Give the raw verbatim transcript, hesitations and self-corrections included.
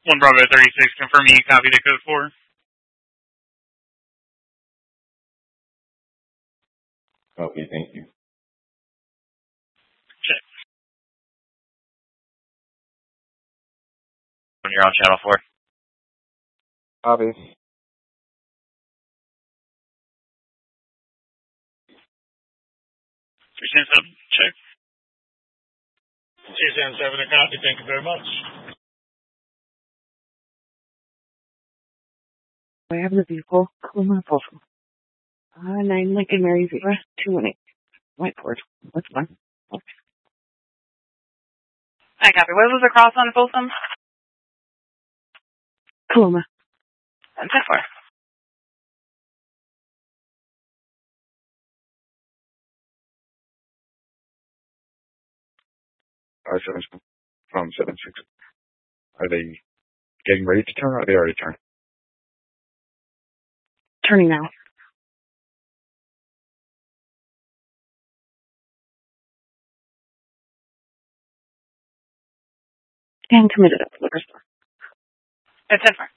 one Bravo thirty-six, confirming you copy the code four. Okay, thank you. Check. When you're on channel four. Copy. three seven seven, check. three seven seven, a copy. Thank you very much. I have the vehicle. Coloma Folsom. Uh, nine Lincoln Mary Zebra, two one eight. Whiteboard. That's fine. Okay. I copy. What was the cross on Folsom? Coloma. That's it for. R seven from seven six. Are they getting ready to turn or are they already turned? Turning now. And committed at the liquor store. That's it for.